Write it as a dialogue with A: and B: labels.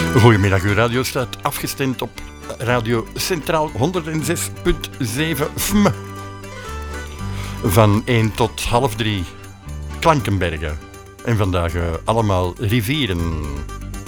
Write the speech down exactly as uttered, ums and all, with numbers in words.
A: Goedemiddag, uw radio staat afgestemd op Radio Centraal honderdzes punt zeven F M. Van één tot half drie Klankenbergen. En vandaag uh, allemaal rivieren.